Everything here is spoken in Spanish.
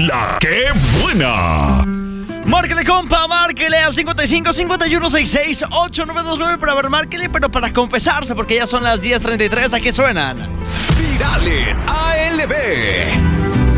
La que buena. Márquele, compa, márquele al 55 51 66 8929 para ver, márquele, pero para confesarse, porque ya son las 10:33. Aquí suenan Virales ALB.